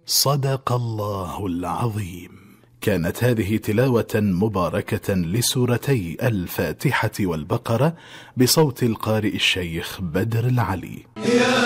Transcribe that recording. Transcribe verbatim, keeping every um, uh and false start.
صدق الله العظيم. كانت هذه تلاوة مباركة لسورتي الفاتحة والبقرة بصوت القارئ الشيخ بدر العلي.